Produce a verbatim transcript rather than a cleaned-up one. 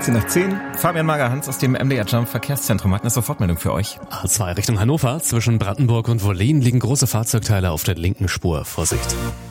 fünfzehn nach zehn. Fabian Mager-Hans aus dem M D R Jump Verkehrszentrum hat eine Sofortmeldung für euch. A zwei Richtung Hannover. Zwischen Brandenburg und Wollin liegen große Fahrzeugteile auf der linken Spur. Vorsicht.